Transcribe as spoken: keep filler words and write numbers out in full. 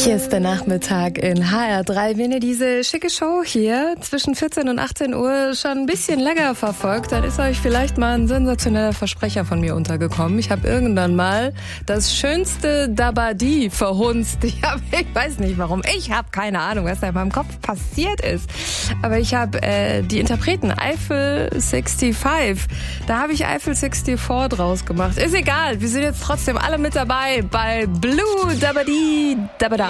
Hier ist der Nachmittag in H R drei. Wenn ihr diese schicke Show hier zwischen vierzehn und achtzehn Uhr schon ein bisschen länger verfolgt, dann ist euch vielleicht mal ein sensationeller Versprecher von mir untergekommen. Ich habe irgendwann mal das schönste Dabadi verhunzt. Ich, hab, ich weiß nicht warum. Ich habe keine Ahnung, was da in meinem Kopf passiert ist. Aber ich habe äh, die Interpreten Eiffel fünfundsechzig. Da habe ich Eiffel vierundsechzig draus gemacht. Ist egal, wir sind jetzt trotzdem alle mit dabei bei Blue Dabadi Dabada.